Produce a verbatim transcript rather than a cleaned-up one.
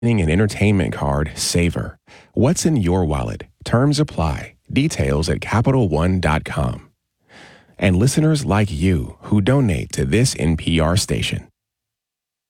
An entertainment card, Savor. What's in your wallet? Terms apply. Details at Capital One dot com. And listeners like you who donate to this N P R station.